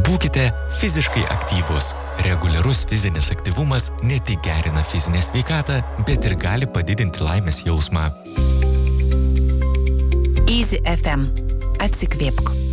Būkite fiziškai aktyvūs. Reguliarus fizinis aktyvumas ne tik gerina fizinę sveikatą, bet ir gali padidinti laimės jausmą. Easy FM. Atsikvėpk.